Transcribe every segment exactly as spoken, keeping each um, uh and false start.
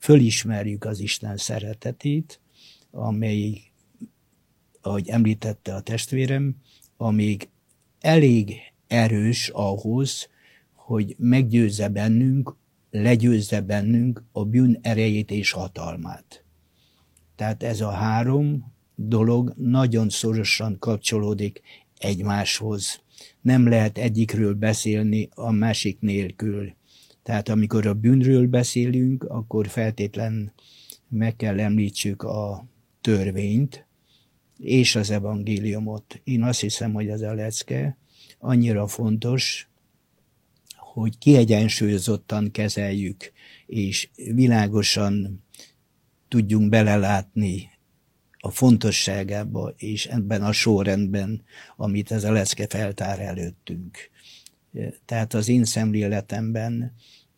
fölismerjük az Isten szeretetét, amely, ahogy említette a testvérem, amíg elég erős ahhoz, hogy meggyőzze bennünk, legyőzze bennünk a bűn erejét és hatalmát. Tehát ez a három dolog nagyon szorosan kapcsolódik egymáshoz. Nem lehet egyikről beszélni a másik nélkül. Tehát amikor a bűnről beszélünk, akkor feltétlen meg kell említsük a törvényt és az evangéliumot. Én azt hiszem, hogy ez a lecke annyira fontos, hogy kiegyensúlyozottan kezeljük, és világosan tudjunk belelátni a fontosságába, és ebben a sorrendben, amit ez a lecke feltár előttünk. Tehát az én szemléletemben,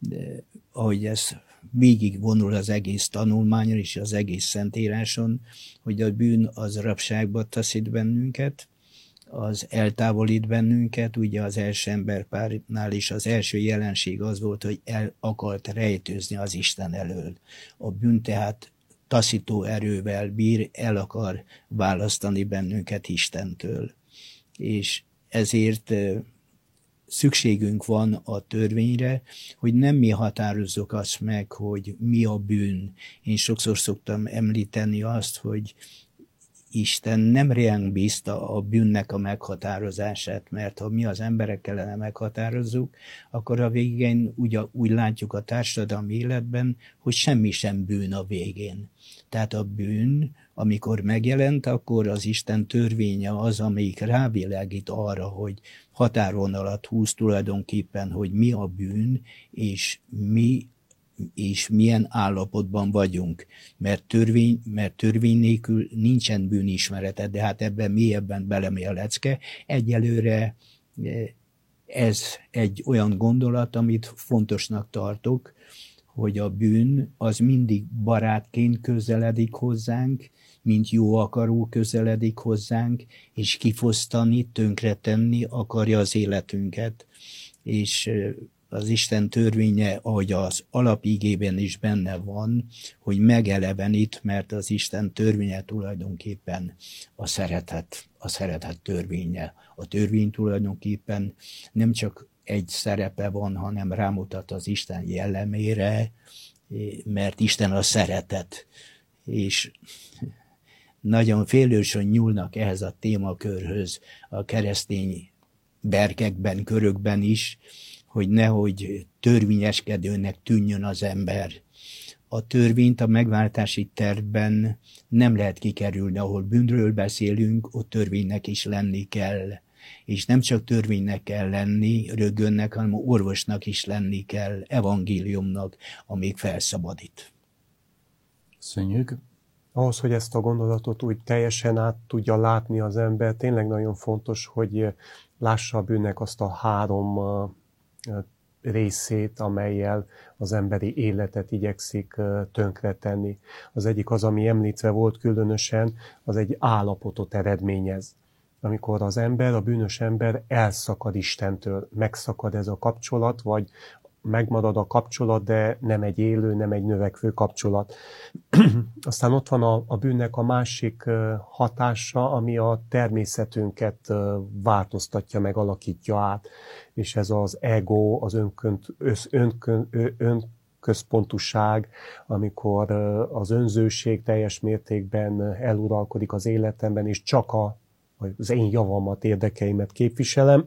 ahogy ez végig vonul az egész tanulmányon és az egész Szentíráson, hogy a bűn az rabságba taszít bennünket, az eltávolít bennünket, ugye az első emberpárnál is az első jelenség az volt, hogy el akart rejtőzni az Isten elől. A bűn tehát taszító erővel bír, el akar választani bennünket Istentől. És ezért szükségünk van a törvényre, hogy nem mi határozzuk azt meg, hogy mi a bűn. Én sokszor szoktam említeni azt, hogy Isten nem ránk bízta a bűnnek a meghatározását, mert ha mi az emberek kellene meghatározzuk, akkor a végén úgy, úgy látjuk a társadalmi életben, hogy semmi sem bűn a végén. Tehát a bűn, amikor megjelent, akkor az Isten törvénye az, amelyik rávilágít arra, hogy határvonalat húz tulajdonképpen, hogy mi a bűn, és mi és milyen állapotban vagyunk, mert törvény, mert törvény nélkül nincsen bűnismerete, de hát ebben mélyebben belemegy a lecke. Egyelőre ez egy olyan gondolat, amit fontosnak tartok, hogy a bűn az mindig barátként közeledik hozzánk, mint jó akaró közeledik hozzánk, és kifosztani, tönkretenni akarja az életünket. És az Isten törvénye, ahogy az alapigében is benne van, hogy megelevenít, mert az Isten törvénye tulajdonképpen a szeretet, a szeretet törvénye. A törvény tulajdonképpen nem csak egy szerepe van, hanem rámutat az Isten jellemére, mert Isten a szeretet. És nagyon félősen nyúlnak ehhez a témakörhöz a keresztény berkekben, körökben is, hogy nehogy törvényeskedőnek tűnjön az ember. A törvényt a megváltási tervben nem lehet kikerülni, ahol bűnről beszélünk, ott törvénynek is lenni kell. És nem csak törvénynek kell lenni, rögönnek, hanem orvosnak is lenni kell, evangéliumnak, amíg felszabadít. Köszönjük. Ahhoz, hogy ezt a gondolatot úgy teljesen át tudja látni az ember, tényleg nagyon fontos, hogy lássa a bűnnek azt a három részét, amellyel az emberi életet igyekszik tönkretenni. Az egyik az, ami említve volt különösen, az egy állapotot eredményez. Amikor az ember, a bűnös ember elszakad Istentől, megszakad ez a kapcsolat, vagy megmarad a kapcsolat, de nem egy élő, nem egy növekvő kapcsolat. Aztán ott van a, a bűnnek a másik hatása, ami a természetünket változtatja, meg alakítja át. És ez az ego, az önkönt, önkön, önközpontúság, amikor az önzőség teljes mértékben eluralkodik az életemben, és csak a, az én javamat, érdekeimet képviselem.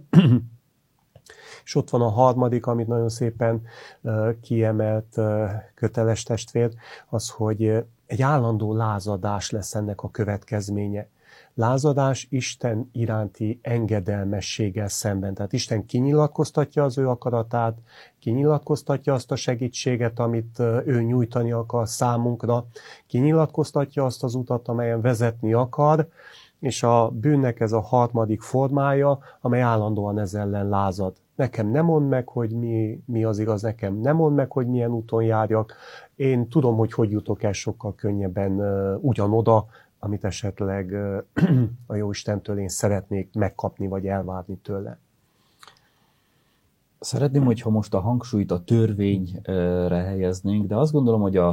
És ott van a harmadik, amit nagyon szépen uh, kiemelt uh, köteles testvér, az, hogy uh, egy állandó lázadás lesz ennek a következménye. Lázadás Isten iránti engedelmességgel szemben. Tehát Isten kinyilatkoztatja az ő akaratát, kinyilatkoztatja azt a segítséget, amit uh, ő nyújtani akar számunkra, kinyilatkoztatja azt az utat, amelyen vezetni akar, és a bűnnek ez a harmadik formája, amely állandóan ez ellen lázad. Nekem nem mondd meg, hogy mi, mi az igaz, nekem nem mondd meg, hogy milyen úton járjak. Én tudom, hogy hogy jutok el sokkal könnyebben uh, ugyanoda, amit esetleg uh, a Jóistentől én szeretnék megkapni, vagy elvárni tőle. Szeretném, hogyha most a hangsúlyt a törvényre helyeznénk, de azt gondolom, hogy a